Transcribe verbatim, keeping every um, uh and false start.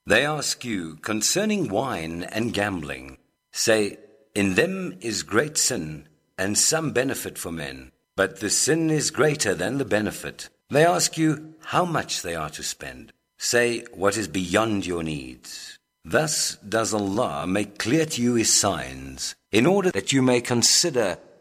They ask you concerning wine and gambling. Say, in them is great sin and some benefit for men, but the sin is greater than the benefit. They ask you how much they are to spend. Say what is beyond your needs. Thus does Allah make clear to you His signs, in order that you may consider